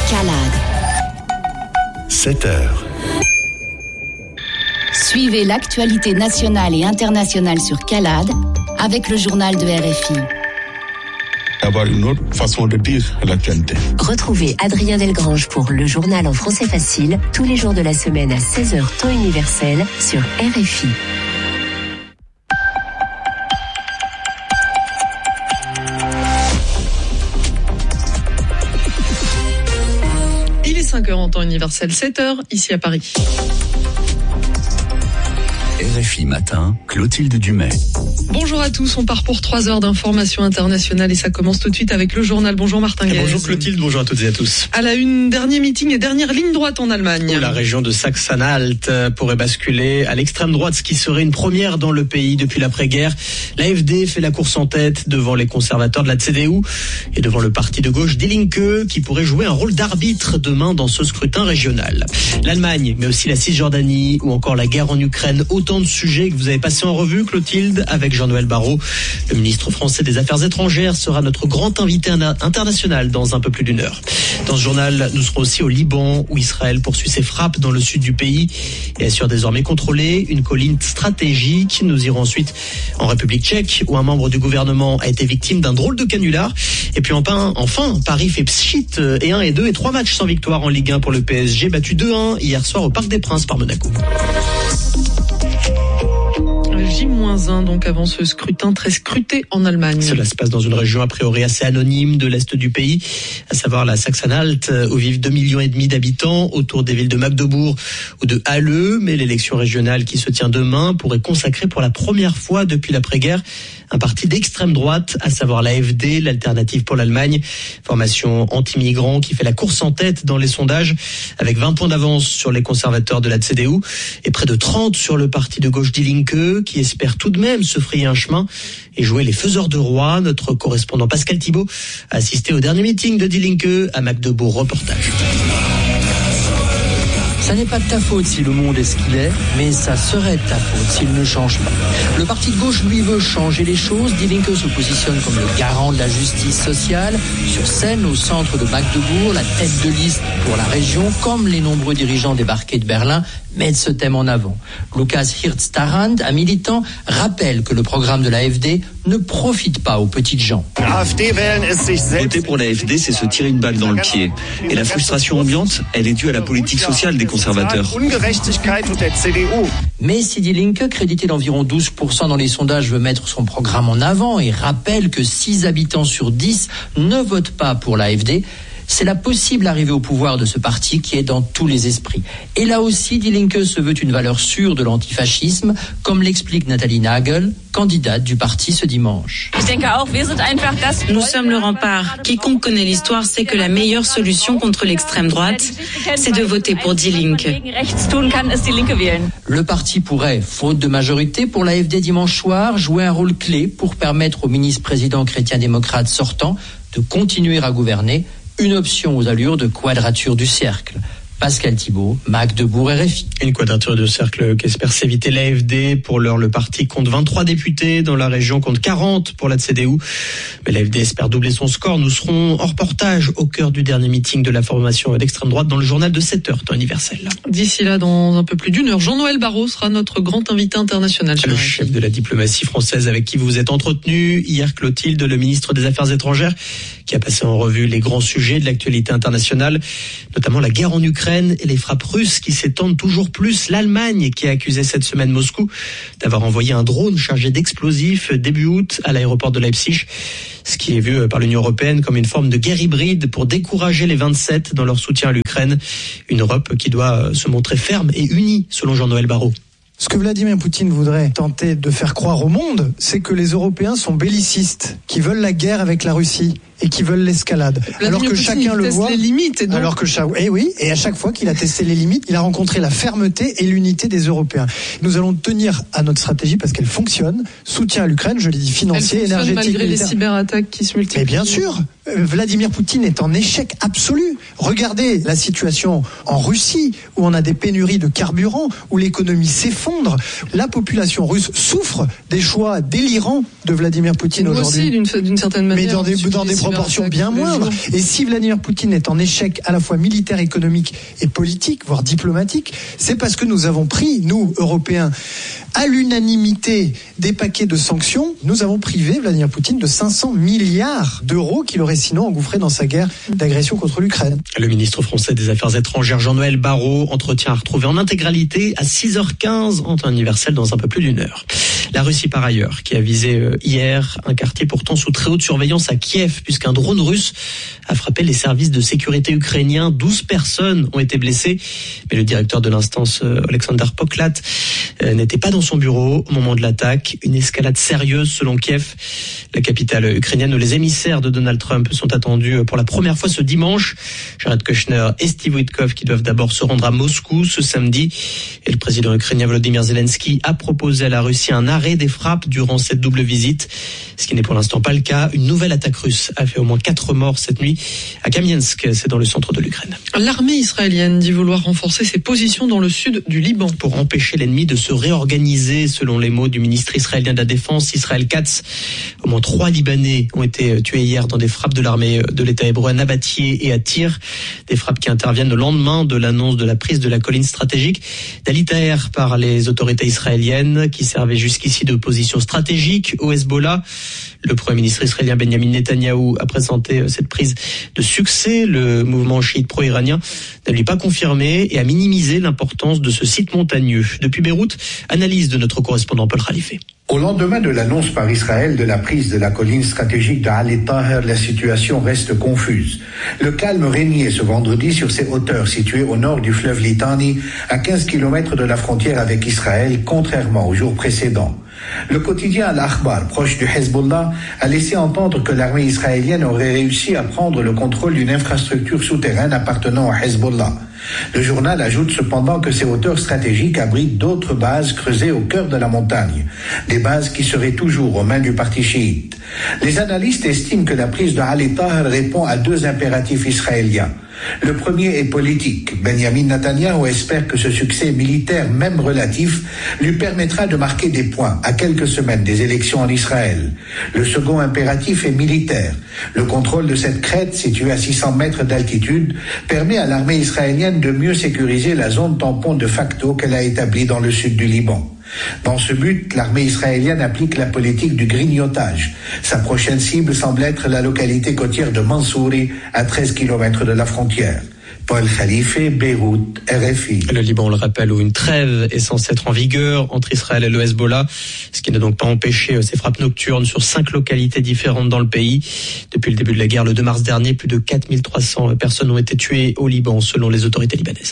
Calade. 7h. Suivez l'actualité nationale et internationale sur Calade avec le journal de RFI. Avoir une autre façon de dire l'actualité. Retrouvez Adrien Delgrange pour le journal en français facile tous les jours de la semaine à 16h temps universel sur RFI. Il est 5h en temps universel, 7h ici à Paris. RFI Matin, Clotilde Dumais. Bonjour à tous, on part pour 3 heures d'information internationale et ça commence tout de suite avec le journal. Bonjour Martin Guez. Bonjour Clotilde, bonjour à toutes et à tous. À la une, dernier meeting et dernière ligne droite en Allemagne. La région de Sachsen-Anhalt pourrait basculer à l'extrême droite, ce qui serait une première dans le pays depuis l'après-guerre. L'AfD fait la course en tête devant les conservateurs de la CDU et devant le parti de gauche Die Linke qui pourrait jouer un rôle d'arbitre demain dans ce scrutin régional. L'Allemagne, mais aussi la Cisjordanie ou encore la guerre en Ukraine, autant de sujets que vous avez passés en revue, Clotilde, avec Jean-Noël Barrot. Le ministre français des Affaires étrangères sera notre grand invité international dans un peu plus d'une heure. Dans ce journal, nous serons aussi au Liban, où Israël poursuit ses frappes dans le sud du pays et assure désormais contrôler une colline stratégique. Nous irons ensuite en République tchèque, où un membre du gouvernement a été victime d'un drôle de canular. Et puis enfin, Paris fait pchit et 1 et 2 et 3 matchs sans victoire en Ligue 1 pour le PSG, battu 2-1 hier soir au Parc des Princes par Monaco. J-1 donc avant ce scrutin très scruté en Allemagne. Cela se passe dans une région a priori assez anonyme de l'est du pays, à savoir la Sachsen-Anhalt, où vivent 2,5 millions d'habitants, autour des villes de Magdebourg ou de Halle. Mais l'élection régionale qui se tient demain pourrait consacrer pour la première fois depuis l'après-guerre un parti d'extrême droite, à savoir l'AfD, l'Alternative pour l'Allemagne, formation anti-migrants qui fait la course en tête dans les sondages, avec 20 points d'avance sur les conservateurs de la CDU et près de 30 sur le parti de gauche Die Linke, qui espère tout de même se frayer un chemin et jouer les faiseurs de roi. Notre correspondant Pascal Thibault a assisté au dernier meeting de Die Linke à Magdebourg. Reportage. Ça n'est pas de ta faute si le monde est ce qu'il est, mais ça serait de ta faute s'il ne change pas. Le parti de gauche, lui, veut changer les choses. Die Linke se positionne comme le garant de la justice sociale. Sur scène, au centre de Magdebourg, la tête de liste pour la région, comme les nombreux dirigeants débarqués de Berlin, mettent ce thème en avant. Lukas Hirz-Tarand, un militant, rappelle que le programme de l'AfD ne profite pas aux petites gens. Voter pour l'AfD, c'est se tirer une balle dans le pied. Et la frustration ambiante, elle est due à la politique sociale des conservateurs. Mais si Die Linke, crédité d'environ 12% dans les sondages, veut mettre son programme en avant et rappelle que 6 habitants sur 10 ne votent pas pour l'AfD, c'est la possible arrivée au pouvoir de ce parti qui est dans tous les esprits. Et là aussi, Die Linke se veut une valeur sûre de l'antifascisme, comme l'explique Nathalie Nagel, candidate du parti ce dimanche. Nous sommes le rempart. Quiconque connaît l'histoire sait que la meilleure solution contre l'extrême droite, c'est de voter pour Die Linke. Le parti pourrait, faute de majorité pour l'AfD dimanche soir, jouer un rôle clé pour permettre au ministre-président chrétien-démocrate sortant de continuer à gouverner, une option aux allures de quadrature du cercle. Pascal Thibault, Magdebourg, RFI. Une quadrature de cercle qu'espère s'éviter l'AfD. Pour l'heure, le parti compte 23 députés dans la région, compte 40 pour la CDU. Mais l'AfD espère doubler son score. Nous serons en reportage au cœur du dernier meeting de la formation d'extrême droite dans le journal de 7h, temps universel. D'ici là, dans un peu plus d'une heure, Jean-Noël Barrot sera notre grand invité international. Le chef de la diplomatie française avec qui vous vous êtes entretenu hier, Clotilde, le ministre des Affaires étrangères, qui a passé en revue les grands sujets de l'actualité internationale, notamment la guerre en Ukraine et les frappes russes qui s'étendent toujours plus. L'Allemagne qui a accusé cette semaine Moscou d'avoir envoyé un drone chargé d'explosifs début août à l'aéroport de Leipzig, ce qui est vu par l'Union européenne comme une forme de guerre hybride pour décourager les 27 dans leur soutien à l'Ukraine. Une Europe qui doit se montrer ferme et unie, selon Jean-Noël Barrot. Ce que Vladimir Poutine voudrait tenter de faire croire au monde, c'est que les Européens sont bellicistes, qui veulent la guerre avec la Russie et qui veulent l'escalade. Alors que chacun le voit. Les limites, donc... Alors que et à chaque fois qu'il a testé les limites, il a rencontré la fermeté et l'unité des Européens. Nous allons tenir à notre stratégie parce qu'elle fonctionne. Soutien à l'Ukraine, je l'ai dit, financier, énergétique, malgré militaire. Les cyberattaques qui se multiplient. Mais bien sûr, Vladimir Poutine est en échec absolu. Regardez la situation en Russie où on a des pénuries de carburant, où l'économie s'effondre. La population russe souffre des choix délirants de Vladimir Poutine aujourd'hui. Aussi, d'une certaine manière. Mais dans des proportion bien moindre. Et si Vladimir Poutine est en échec à la fois militaire, économique et politique, voire diplomatique, c'est parce que nous avons pris, nous, Européens, à l'unanimité des paquets de sanctions. Nous avons privé Vladimir Poutine de 500 milliards d'euros qu'il aurait sinon engouffré dans sa guerre d'agression contre l'Ukraine. Le ministre français des Affaires étrangères Jean-Noël Barrot, entretien à retrouver en intégralité à 6h15 en temps universel dans un peu plus d'une heure. La Russie par ailleurs, qui a visé hier un quartier pourtant sous très haute surveillance à Kiev, puisqu'un drone russe a frappé les services de sécurité ukrainiens. 12 personnes ont été blessées, mais le directeur de l'instance, Alexander Poklat, n'était pas dans son bureau au moment de l'attaque. Une escalade sérieuse selon Kiev, la capitale ukrainienne, où les émissaires de Donald Trump sont attendus pour la première fois ce dimanche. Jared Kushner et Steve Witkoff qui doivent d'abord se rendre à Moscou ce samedi. Et le président ukrainien Volodymyr Zelensky a proposé à la Russie un arrêt des frappes durant cette double visite, ce qui n'est pour l'instant pas le cas. Une nouvelle attaque russe a fait au moins 4 morts cette nuit à Kamiensk, c'est dans le centre de l'Ukraine. L'armée israélienne dit vouloir renforcer ses positions dans le sud du Liban pour empêcher l'ennemi de se réorganiser, selon les mots du ministre israélien de la Défense, Israël Katz. Au moins 3 Libanais ont été tués hier dans des frappes de l'armée de l'État hébreu à Nabatieh et à Tyr. Des frappes qui interviennent le lendemain de l'annonce de la prise de la colline stratégique d'Ali Taher par les autorités israéliennes, qui servaient jusqu'ici de position stratégique au Hezbollah. Le Premier ministre israélien Benjamin Netanyahou a présenté cette prise de succès. Le mouvement chiite pro-iranien n'a lui pas confirmé et a minimisé l'importance de ce site montagneux. Depuis Beyrouth, analyse de notre correspondant Paul Khalife. Au lendemain de l'annonce par Israël de la prise de la colline stratégique de Ali Taher, la situation reste confuse. Le calme régnait ce vendredi sur ces hauteurs situées au nord du fleuve Litani, à 15 km de la frontière avec Israël, contrairement aux jours précédents. Le quotidien Al-Akhbar, proche du Hezbollah, a laissé entendre que l'armée israélienne aurait réussi à prendre le contrôle d'une infrastructure souterraine appartenant au Hezbollah. Le journal ajoute cependant que ces hauteurs stratégiques abritent d'autres bases creusées au cœur de la montagne, des bases qui seraient toujours aux mains du parti chiite. Les analystes estiment que la prise de Ali Taher répond à 2 impératifs israéliens. Le premier est politique. Benjamin Netanyahou espère que ce succès militaire, même relatif, lui permettra de marquer des points à quelques semaines des élections en Israël. Le second impératif est militaire. Le contrôle de cette crête, située à 600 mètres d'altitude, permet à l'armée israélienne de mieux sécuriser la zone tampon de facto qu'elle a établie dans le sud du Liban. Dans ce but, l'armée israélienne applique la politique du grignotage. Sa prochaine cible semble être la localité côtière de Mansouri, à 13 km de la frontière. Paul Khalife, Beyrouth, RFI. Le Liban, on le rappelle, où une trêve est censée être en vigueur entre Israël et le Hezbollah, ce qui n'a donc pas empêché ces frappes nocturnes sur 5 localités différentes dans le pays. Depuis le début de la guerre, le 2 mars dernier, plus de 4300 personnes ont été tuées au Liban, selon les autorités libanaises.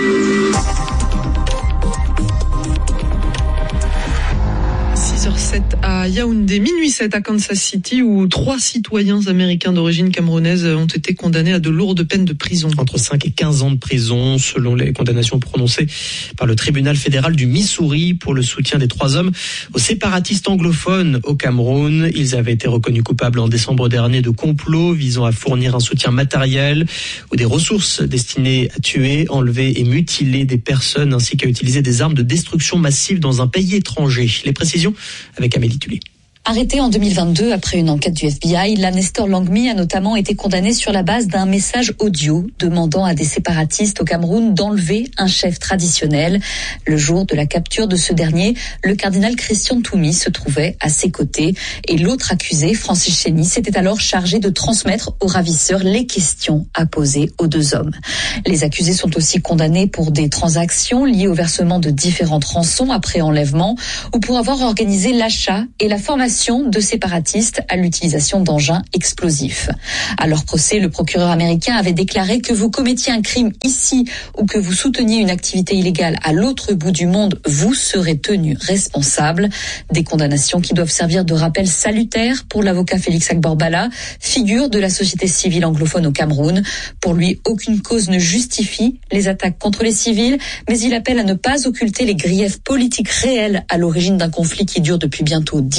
6h07 à Yaoundé, minuit 7 à Kansas City, où 3 citoyens américains d'origine camerounaise ont été condamnés à de lourdes peines de prison. Entre 5 et 15 ans de prison, selon les condamnations prononcées par le tribunal fédéral du Missouri pour le soutien des 3 hommes aux séparatistes anglophones au Cameroun. Ils avaient été reconnus coupables en décembre dernier de complot visant à fournir un soutien matériel ou des ressources destinées à tuer, enlever et mutiler des personnes, ainsi qu'à utiliser des armes de destruction massive dans un pays étranger. Les précisions avec Amélie Tully. Arrêté en 2022 après une enquête du FBI, la Nestor Langmi a notamment été condamné sur la base d'un message audio demandant à des séparatistes au Cameroun d'enlever un chef traditionnel. Le jour de la capture de ce dernier, le cardinal Christian Toumi se trouvait à ses côtés et l'autre accusé, Francis Chény, s'était alors chargé de transmettre aux ravisseurs les questions à poser aux 2 hommes. Les accusés sont aussi condamnés pour des transactions liées au versement de différentes rançons après enlèvement ou pour avoir organisé l'achat et la formation de séparatistes à l'utilisation d'engins explosifs. À leur procès, le procureur américain avait déclaré que vous commettiez un crime ici ou que vous souteniez une activité illégale à l'autre bout du monde, vous serez tenu responsable. Des condamnations qui doivent servir de rappel salutaire pour l'avocat Félix Agborbala, figure de la société civile anglophone au Cameroun. Pour lui, aucune cause ne justifie les attaques contre les civils, mais il appelle à ne pas occulter les griefs politiques réels à l'origine d'un conflit qui dure depuis bientôt 10 ans.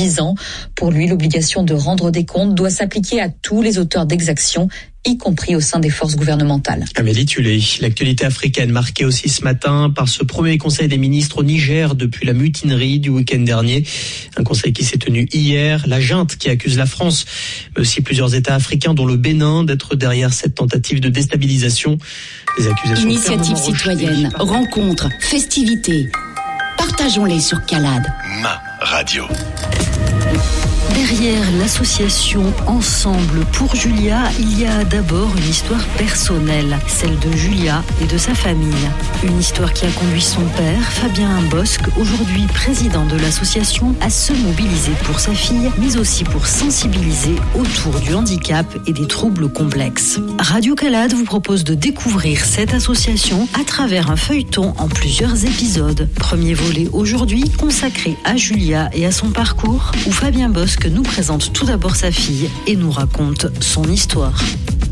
Pour lui, l'obligation de rendre des comptes doit s'appliquer à tous les auteurs d'exactions, y compris au sein des forces gouvernementales. Amélie Tulé, l'actualité africaine marquée aussi ce matin par ce premier conseil des ministres au Niger depuis la mutinerie du week-end dernier. Un conseil qui s'est tenu hier. La junte qui accuse la France, mais aussi plusieurs États africains dont le Bénin d'être derrière cette tentative de déstabilisation. Des accusations. Initiative citoyenne, rencontres, festivités. Partageons-les sur Calade. Ma radio. Derrière l'association Ensemble pour Julia, il y a d'abord une histoire personnelle, celle de Julia et de sa famille. Une histoire qui a conduit son père, Fabien Bosque, aujourd'hui président de l'association, à se mobiliser pour sa fille, mais aussi pour sensibiliser autour du handicap et des troubles complexes. Radio Calade vous propose de découvrir cette association à travers un feuilleton en plusieurs épisodes. Premier volet aujourd'hui consacré à Julia et à son parcours, où Fabien Bosque nous présente tout d'abord sa fille et nous raconte son histoire.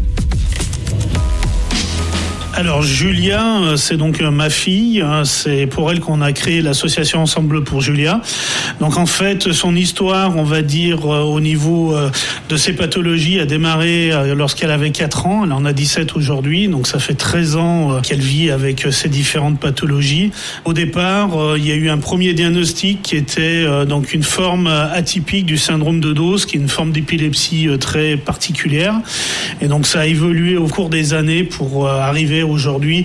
Alors Julia, c'est donc ma fille, c'est pour elle qu'on a créé l'association Ensemble pour Julia. Donc en fait, son histoire, on va dire au niveau de ses pathologies, a démarré lorsqu'elle avait 4 ans, elle en a 17 aujourd'hui, donc ça fait 13 ans qu'elle vit avec ces différentes pathologies. Au départ, il y a eu un premier diagnostic qui était donc une forme atypique du syndrome de Dose, qui est une forme d'épilepsie très particulière. Et donc ça a évolué au cours des années pour arriver aujourd'hui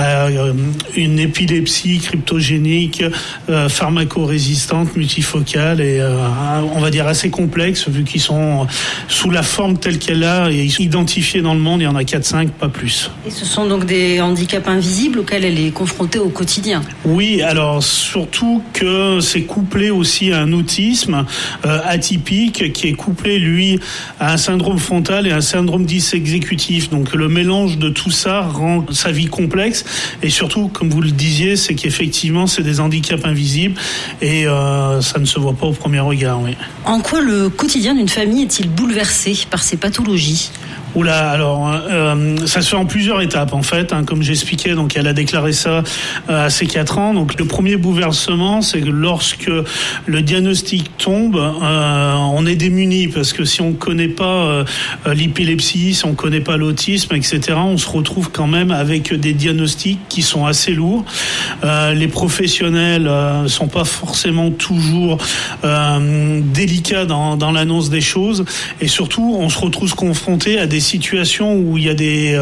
une épilepsie cryptogénique, pharmacorésistante, multifocale et on va dire assez complexe vu qu'ils sont sous la forme telle qu'elle a et identifiés dans le monde, il y en a 4-5, pas plus. Et ce sont donc des handicaps invisibles auxquels elle est confrontée au quotidien? Oui, alors surtout que c'est couplé aussi à un autisme atypique qui est couplé lui à un syndrome frontal et un syndrome dysexécutif. Donc le mélange de tout ça rend sa vie complexe et surtout, comme vous le disiez, c'est qu'effectivement c'est des handicaps invisibles et ça ne se voit pas au premier regard. Oui. En quoi le quotidien d'une famille est-il bouleversé par ces pathologies ? Oula, alors ça se fait en plusieurs étapes en fait, comme j'expliquais, donc elle a déclaré ça à ses 4 ans. Donc le premier bouleversement, c'est que lorsque le diagnostic tombe, on est démuni parce que si on connaît pas l'épilepsie, si on connaît pas l'autisme, etc., on se retrouve quand même avec des diagnostics qui sont assez lourds. Les professionnels sont pas forcément toujours délicats dans l'annonce des choses et surtout on se retrouve confronté à des situations où il y a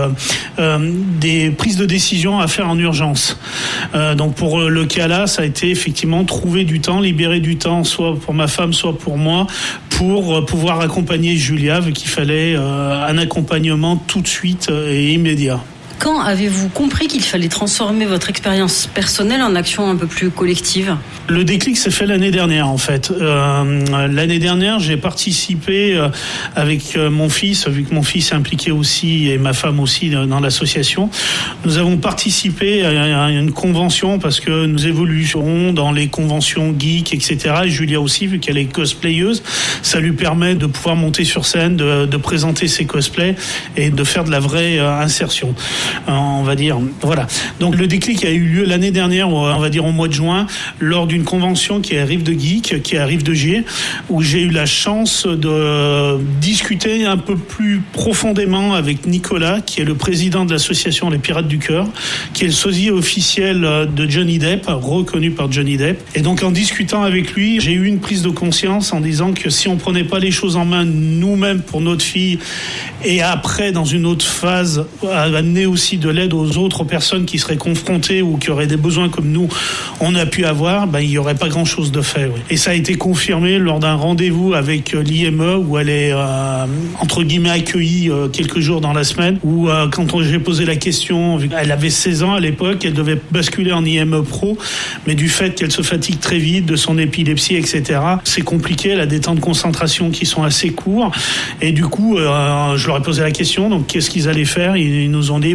des prises de décision à faire en urgence. Donc pour le cas là, ça a été effectivement trouver du temps, libérer du temps, soit pour ma femme, soit pour moi, pour pouvoir accompagner Julia, vu qu'il fallait un accompagnement tout de suite et immédiat. Quand avez-vous compris qu'il fallait transformer votre expérience personnelle en action un peu plus collective ? Le déclic s'est fait l'année dernière en fait. L'année dernière, j'ai participé avec mon fils, vu que mon fils est impliqué aussi et ma femme aussi dans l'association. Nous avons participé à une convention parce que nous évoluons dans les conventions geeks, etc. Et Julia aussi, vu qu'elle est cosplayeuse, ça lui permet de pouvoir monter sur scène, de présenter ses cosplays et de faire de la vraie insertion. On va dire, voilà. Donc le déclic a eu lieu l'année dernière, on va dire au mois de juin, lors d'une convention qui arrive de Geek, qui arrive de G, où j'ai eu la chance de discuter un peu plus profondément avec Nicolas, qui est le président de l'association Les Pirates du Cœur, qui est le sosie officiel de Johnny Depp, reconnu par Johnny Depp. Et donc en discutant avec lui, j'ai eu une prise de conscience en disant que si on prenait pas les choses en main nous-mêmes pour notre fille, et après dans une autre phase, amener aussi de l'aide aux autres personnes qui seraient confrontées ou qui auraient des besoins comme nous, on a pu avoir, il n'y aurait pas grand-chose de fait. Oui. Et ça a été confirmé lors d'un rendez-vous avec l'IME où elle est, entre guillemets, accueillie quelques jours dans la semaine, où quand j'ai posé la question, elle avait 16 ans à l'époque, elle devait basculer en IME Pro, mais du fait qu'elle se fatigue très vite, de son épilepsie, etc., c'est compliqué, elle a des temps de concentration qui sont assez courts, et du coup, je leur ai posé la question, donc qu'est-ce qu'ils allaient faire ? Ils nous ont dit,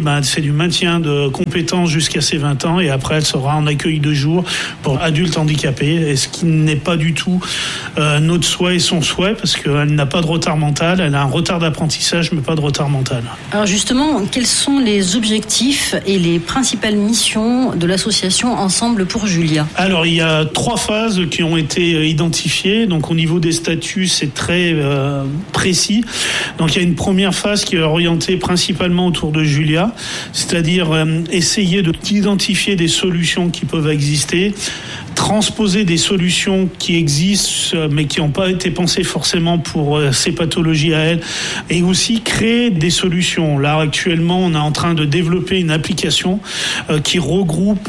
c'est du maintien de compétences jusqu'à ses 20 ans, et après elle sera en accueil de jour pour adultes handicapés, et ce qui n'est pas du tout notre souhait et son souhait, parce qu'elle n'a pas de retard mental, elle a un retard d'apprentissage mais pas de retard mental. Alors justement, quels sont les objectifs et les principales missions de l'association Ensemble pour Julia ? Alors il y a 3 phases qui ont été identifiées. Donc au niveau des statuts, c'est très précis. Donc il y a une première phase qui est orientée principalement autour de Julia, c'est-à-dire essayer d'identifier des solutions qui peuvent exister, transposer des solutions qui existent mais qui n'ont pas été pensées forcément pour ces pathologies à elle, et aussi créer des solutions. Là actuellement on est en train de développer une application qui regroupe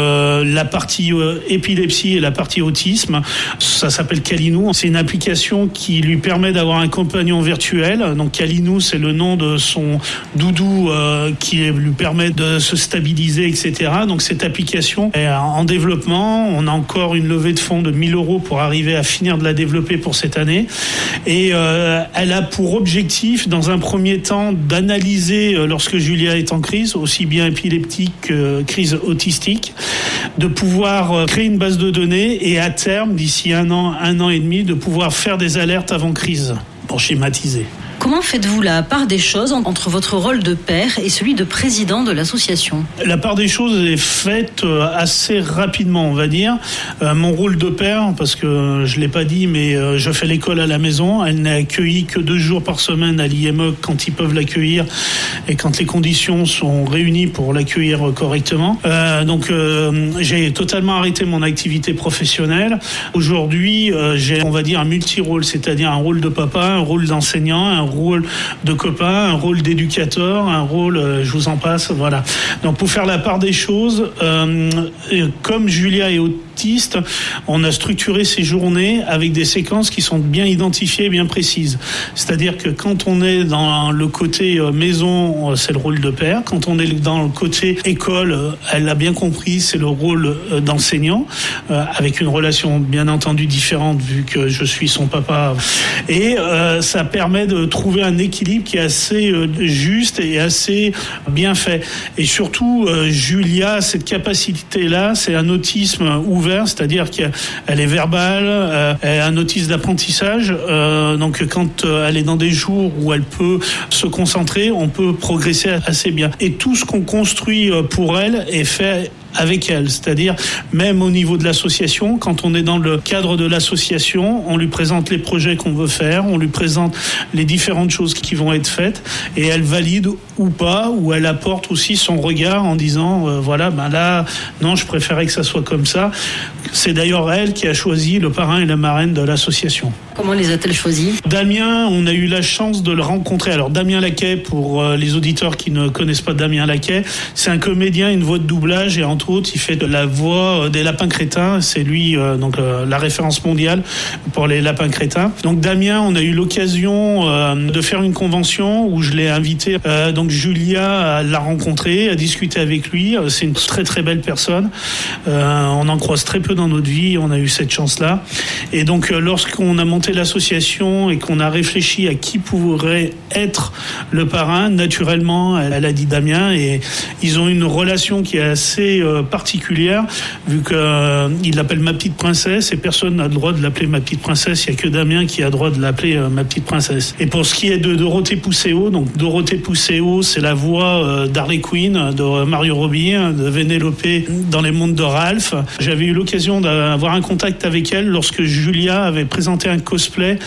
la partie épilepsie et la partie autisme. Ça s'appelle Kalinou. C'est une application qui lui permet d'avoir un compagnon virtuel. Donc Kalinou, c'est le nom de son doudou qui lui permet de se stabiliser, etc. Donc cette application est en développement. On a encore une levée de fonds de 1 000 € pour arriver à finir de la développer pour cette année. Et elle a pour objectif, dans un premier temps, d'analyser lorsque Julia est en crise, aussi bien épileptique que crise autistique, de pouvoir créer une base de données et à terme, d'ici 1 an et demi, de pouvoir faire des alertes avant crise, pour schématiser. Comment faites-vous la part des choses entre votre rôle de père et celui de président de l'association ? La part des choses est faite assez rapidement, on va dire. Mon rôle de père, parce que je l'ai pas dit, mais je fais l'école à la maison. Elle n'est accueillie que 2 jours par semaine à l'IME quand ils peuvent l'accueillir et quand les conditions sont réunies pour l'accueillir correctement. Donc j'ai totalement arrêté mon activité professionnelle. Aujourd'hui, j'ai, on va dire, un multi-rôle, c'est-à-dire un rôle de papa, un rôle d'enseignant, un rôle de copain, un rôle d'éducateur, un rôle, je vous en passe, voilà. Donc pour faire la part des choses, comme Julia est autiste, on a structuré ces journées avec des séquences qui sont bien identifiées et bien précises. C'est-à-dire que quand on est dans le côté maison, c'est le rôle de père. Quand on est dans le côté école, elle l'a bien compris, c'est le rôle d'enseignant, avec une relation bien entendu différente vu que je suis son papa. Et ça permet de trouver un équilibre qui est assez juste et assez bien fait. Et surtout, Julia a cette capacité-là, c'est un autisme ouvert, c'est-à-dire qu'elle est verbale, elle a un autisme d'apprentissage, donc quand elle est dans des jours où elle peut se concentrer, on peut progresser assez bien. Et tout ce qu'on construit pour elle est fait avec elle, c'est-à-dire même au niveau de l'association, quand on est dans le cadre de l'association, on lui présente les projets qu'on veut faire, on lui présente les différentes choses qui vont être faites et elle valide ou pas, ou elle apporte aussi son regard en disant voilà, ben là, non, je préférais que ça soit comme ça. C'est d'ailleurs elle qui a choisi le parrain et la marraine de l'association. Comment les a-t-elle choisis ? Damien, on a eu la chance de le rencontrer. Alors Damien Laquet, pour les auditeurs qui ne connaissent pas Damien Laquet, c'est un comédien, une voix de doublage, et entre autres, il fait de la voix des lapins crétins. C'est lui donc la référence mondiale pour les lapins crétins. Donc Damien, on a eu l'occasion de faire une convention où je l'ai invité. Donc Julia à la rencontrer, à discuter avec lui. C'est une très très belle personne. On en croise très peu dans notre vie. On a eu cette chance-là. Et donc lorsqu'on a monté l'association et qu'on a réfléchi à qui pourrait être le parrain, naturellement, elle a dit Damien, et ils ont une relation qui est assez particulière, vu qu'il l'appelle ma petite princesse, et personne n'a le droit de l'appeler ma petite princesse, il n'y a que Damien qui a le droit de l'appeler ma petite princesse. Et pour ce qui est de Dorothée Pousseau, donc Dorothée Pousseau, c'est la voix d'Harley Quinn, de Mario Robbie, de Vénélope dans les mondes de Ralph. J'avais eu l'occasion d'avoir un contact avec elle lorsque Julia avait présenté un cosplay,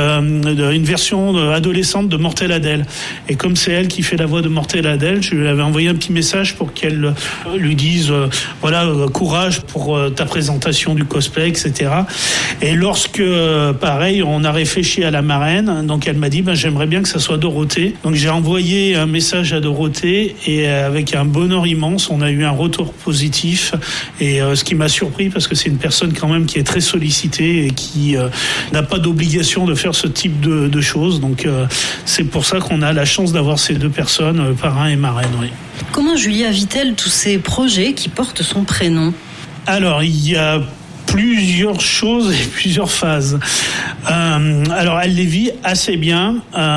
une version adolescente de Mortel Adèle. Et comme c'est elle qui fait la voix de Mortel Adèle, je lui avais envoyé un petit message pour qu'elle lui dise voilà, courage pour ta présentation du cosplay, etc. Et lorsque, pareil, on a réfléchi à la marraine, donc elle m'a dit j'aimerais bien que ça soit Dorothée. Donc j'ai envoyé un message à Dorothée, et avec un bonheur immense, on a eu un retour positif, et ce qui m'a surpris, parce que c'est une personne quand même qui est très sollicitée et qui n'a pas d'obligation de faire ce type de choses. Donc c'est pour ça qu'on a la chance d'avoir ces 2 personnes, parrain et marraine. Oui. Comment Julia vit-elle tous ces projets qui portent son prénom ? Alors, il y a plusieurs choses et plusieurs phases. Alors elle les vit assez bien.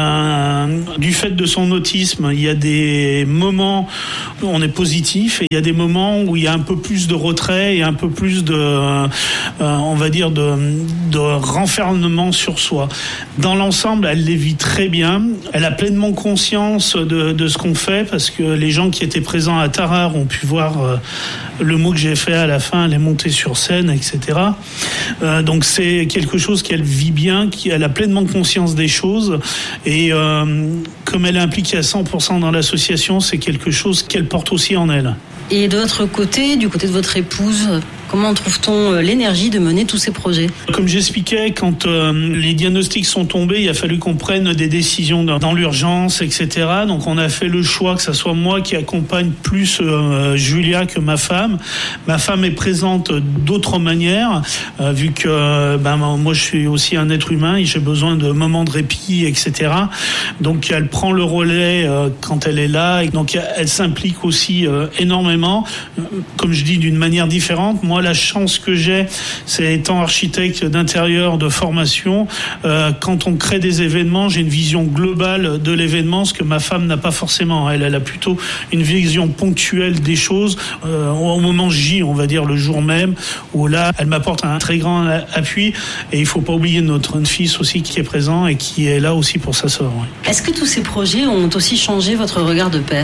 Du fait de son autisme, il y a des moments où on est positif et il y a des moments où il y a un peu plus de retrait et un peu plus de, on va dire, de renfermement sur soi. Dans l'ensemble, elle les vit très bien. Elle a pleinement conscience de ce qu'on fait parce que les gens qui étaient présents à Tarare ont pu voir le mot que j'ai fait à la fin, elle est montée sur scène, etc. Donc c'est quelque chose qu'elle vit bien, qu'elle a pleinement conscience des choses et comme elle est impliquée à 100% dans l'association, c'est quelque chose qu'elle porte aussi en elle. Et de votre côté, du côté de votre épouse, comment trouve-t-on l'énergie de mener tous ces projets ? Comme j'expliquais, quand les diagnostics sont tombés, il a fallu qu'on prenne des décisions dans l'urgence, etc. Donc on a fait le choix que ça soit moi qui accompagne plus Julia que ma femme. Ma femme est présente d'autres manières, vu que moi je suis aussi un être humain et j'ai besoin de moments de répit, etc. Donc elle prend le relais quand elle est là. Et donc elle s'implique aussi énormément. Comme je dis, d'une manière différente. Moi, la chance que j'ai, c'est étant architecte d'intérieur de formation, quand on crée des événements, j'ai une vision globale de l'événement, ce que ma femme n'a pas forcément. Elle a plutôt une vision ponctuelle des choses au moment J, on va dire le jour même, où là, elle m'apporte un très grand appui. Et il faut pas oublier notre fils aussi qui est présent et qui est là aussi pour sa sœur. Oui. Est-ce que tous ces projets ont aussi changé votre regard de père ?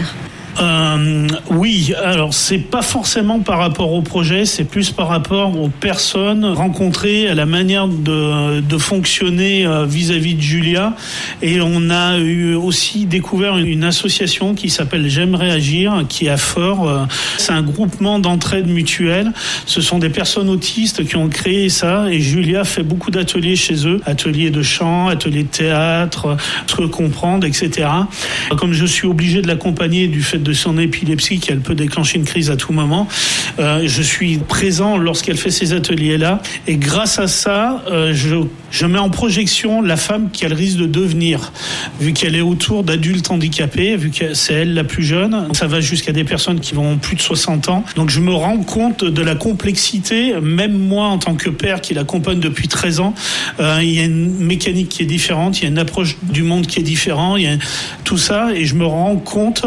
Oui, alors c'est pas forcément par rapport au projet, c'est plus par rapport aux personnes rencontrées, à la manière de fonctionner vis-à-vis de Julia. Et on a eu aussi découvert une association qui s'appelle J'aime réagir, qui est à Fort. C'est un groupement d'entraide mutuelle. Ce sont des personnes autistes qui ont créé ça et Julia fait beaucoup d'ateliers chez eux, ateliers de chant, ateliers de théâtre, se comprendre, etc. Comme je suis obligé de l'accompagner du fait de son épilepsie, qu'elle peut déclencher une crise à tout moment. Je suis présent lorsqu'elle fait ces ateliers-là. Et grâce à ça, je mets en projection la femme qu'elle risque de devenir, vu qu'elle est autour d'adultes handicapés, vu que c'est elle la plus jeune. Ça va jusqu'à des personnes qui vont plus de 60 ans. Donc je me rends compte de la complexité, même moi en tant que père qui l'accompagne depuis 13 ans, il y a une mécanique qui est différente, il y a une approche du monde qui est différente, il y a tout ça, et je me rends compte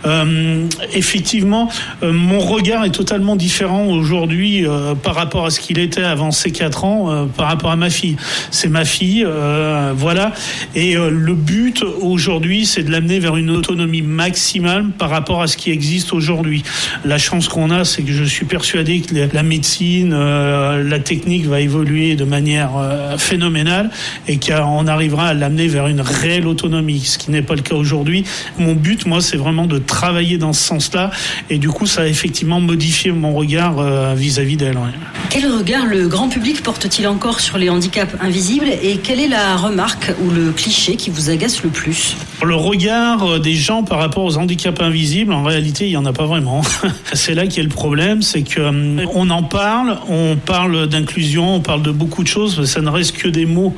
effectivement, mon regard est totalement différent aujourd'hui par rapport à ce qu'il était avant ces 4 ans, par rapport à ma fille. C'est ma fille, voilà. Et le but aujourd'hui, c'est de l'amener vers une autonomie maximale par rapport à ce qui existe aujourd'hui. La chance qu'on a, c'est que je suis persuadé que la médecine, la technique va évoluer de manière phénoménale et qu'on arrivera à l'amener vers une réelle autonomie, ce qui n'est pas le cas aujourd'hui. Mon but, moi, c'est vraiment de travailler dans ce sens-là et du coup ça a effectivement modifié mon regard vis-à-vis d'elle. Ouais. Quel regard le grand public porte-t-il encore sur les handicaps invisibles et quelle est la remarque ou le cliché qui vous agace le plus ? Le regard des gens par rapport aux handicaps invisibles, en réalité il n'y en a pas vraiment. C'est là qu'il y a le problème, c'est qu'on en parle, on parle d'inclusion, on parle de beaucoup de choses, ça ne reste que des mots.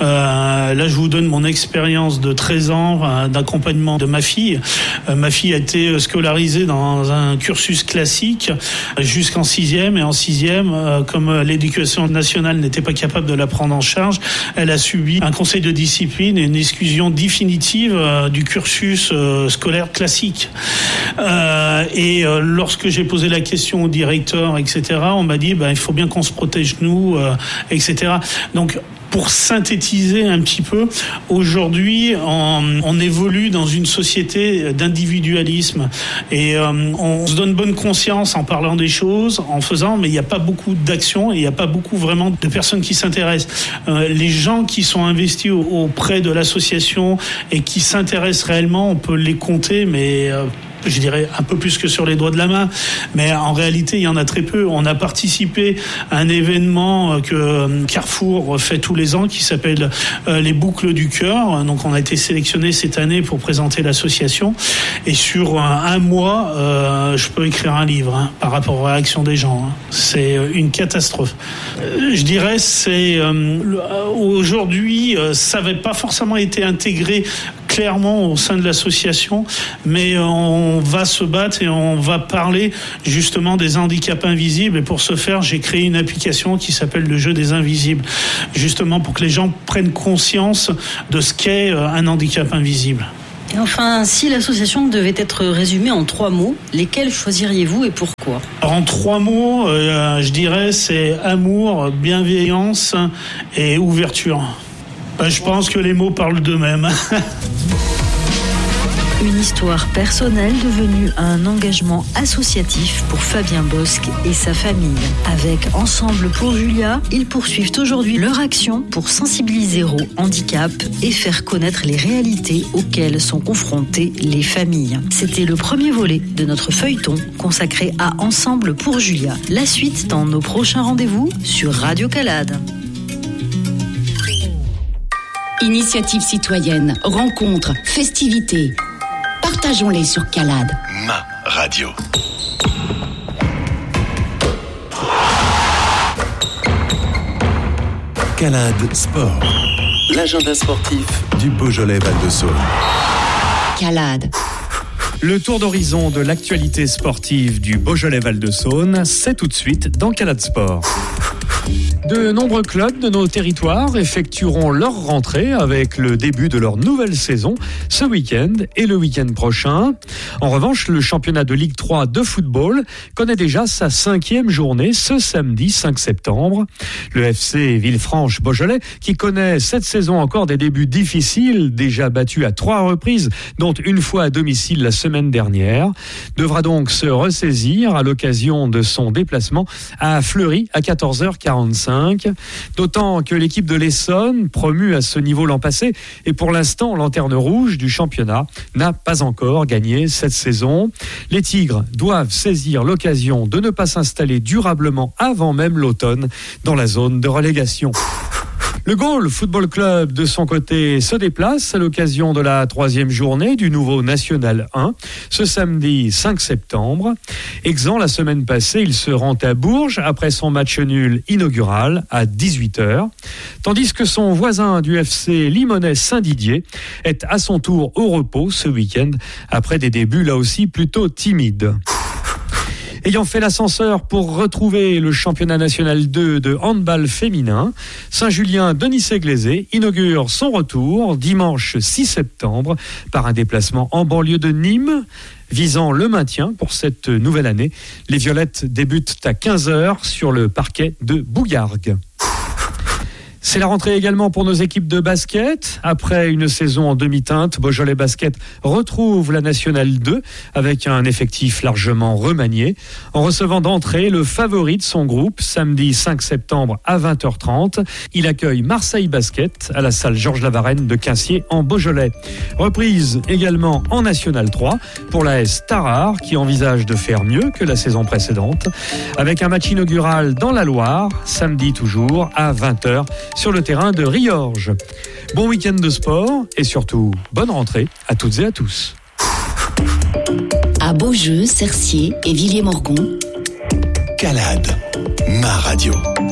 Là je vous donne mon expérience de 13 ans d'accompagnement de ma fille. Ma fille a été scolarisée dans un cursus classique jusqu'en 6e et en 6e, comme l'éducation nationale n'était pas capable de la prendre en charge, elle a subi un conseil de discipline et une exclusion définitive du cursus scolaire classique. Et lorsque j'ai posé la question au directeur, etc., on m'a dit il faut bien qu'on se protège nous, etc. Donc pour synthétiser un petit peu, aujourd'hui, on évolue dans une société d'individualisme et on se donne bonne conscience en parlant des choses, en faisant, mais il n'y a pas beaucoup d'actions et il n'y a pas beaucoup vraiment de personnes qui s'intéressent. Les gens qui sont investis auprès de l'association et qui s'intéressent réellement, on peut les compter, mais je dirais un peu plus que sur les doigts de la main, mais en réalité il y en a très peu. On a participé à un événement que Carrefour fait tous les ans qui s'appelle les boucles du cœur. Donc on a été sélectionné cette année pour présenter l'association et sur un mois je peux écrire un livre par rapport aux réactions des gens. C'est une catastrophe. Je dirais c'est aujourd'hui ça n'avait pas forcément été intégré clairement au sein de l'association, mais on va se battre et on va parler justement des handicaps invisibles. Et pour ce faire, j'ai créé une application qui s'appelle le jeu des invisibles, justement pour que les gens prennent conscience de ce qu'est un handicap invisible. Et enfin, si l'association devait être résumée en 3 mots, lesquels choisiriez-vous et pourquoi ? Alors, en 3 mots, je dirais c'est amour, bienveillance et ouverture. Je pense que les mots parlent d'eux-mêmes. Une histoire personnelle devenue un engagement associatif pour Fabien Bosque et sa famille. Avec Ensemble pour Julia, ils poursuivent aujourd'hui leur action pour sensibiliser au handicap et faire connaître les réalités auxquelles sont confrontées les familles. C'était le premier volet de notre feuilleton consacré à Ensemble pour Julia. La suite dans nos prochains rendez-vous sur Radio Calade. Initiatives citoyennes, rencontres, festivités. Partageons-les sur Calade. Ma radio. Calade Sport. L'agenda sportif du Beaujolais Val-de-Saône. Calade. Le tour d'horizon de l'actualité sportive du Beaujolais Val-de-Saône, c'est tout de suite dans Calade Sport. De nombreux clubs de nos territoires effectueront leur rentrée avec le début de leur nouvelle saison ce week-end et le week-end prochain. En revanche, le championnat de Ligue 3 de football connaît déjà sa 5e journée ce samedi 5 septembre. Le FC Villefranche-Beaujolais, qui connaît cette saison encore des débuts difficiles, déjà battu à 3 reprises, dont une fois à domicile la semaine dernière, devra donc se ressaisir à l'occasion de son déplacement à Fleury à 14h45. D'autant que l'équipe de l'Essonne, promue à ce niveau l'an passé, est pour l'instant lanterne rouge du championnat, n'a pas encore gagné cette saison. Les Tigres doivent saisir l'occasion de ne pas s'installer durablement avant même l'automne dans la zone de relégation. Le Gaulle Football Club, de son côté, se déplace à l'occasion de la 3e journée du nouveau National 1, ce samedi 5 septembre. Exempt la semaine passée, il se rend à Bourges après son match nul inaugural à 18h, tandis que son voisin du FC Limonest Saint-Didier est à son tour au repos ce week-end après des débuts là aussi plutôt timides. Ayant fait l'ascenseur pour retrouver le championnat national 2 de handball féminin, Saint-Julien-Denis-Séglézé inaugure son retour dimanche 6 septembre par un déplacement en banlieue de Nîmes. Visant le maintien pour cette nouvelle année, les Violettes débutent à 15h sur le parquet de Bougargues. C'est la rentrée également pour nos équipes de basket. Après une saison en demi-teinte, Beaujolais Basket retrouve la Nationale 2 avec un effectif largement remanié, en recevant d'entrée le favori de son groupe samedi 5 septembre à 20h30. Il accueille Marseille Basket à la salle Georges Lavarenne de Quincier en Beaujolais. Reprise également en Nationale 3 pour l'AS Tarare qui envisage de faire mieux que la saison précédente avec un match inaugural dans la Loire, samedi toujours à 20h. Sur le terrain de Riorges. Bon week-end de sport et surtout, bonne rentrée à toutes et à tous. À Beaujeu, Cercier et Villiers-Morgon. Calade, ma radio.